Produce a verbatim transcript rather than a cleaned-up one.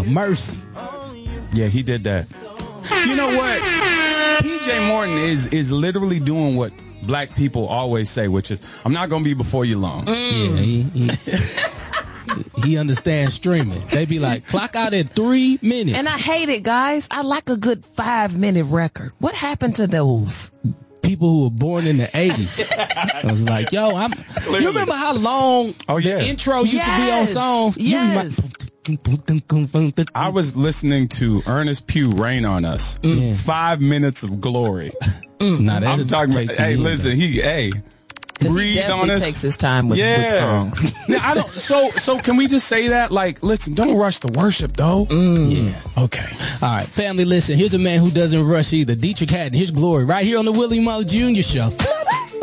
mercy. Yeah, he did that. You know what? P J Morton is is literally doing what black people always say, which is, I'm not going to be before you long. Mm. Yeah, he, he, he understands streaming. They be like, clock out at three minutes. And I hate it, guys. I like a good five-minute record. What happened to those? People who were born in the eighties. I was like, yo, I'm. Literally. You remember how long oh, yeah. the intro used yes. to be on songs? Yes. I was listening to Ernest Pugh, Rain on Us. Mm. Yeah. Five minutes of glory. Mm. Nah, that I'm talking about, hey, listen, though. he, hey. Because he definitely takes his time with, yeah. with songs. Now, I don't, so, so can we just say that? Like, listen, don't rush the worship, though. Mm. Yeah. Okay. All right, family, listen. Here's a man who doesn't rush either. Dietrich Haddon, his glory, right here on the Willie Muller Junior Show.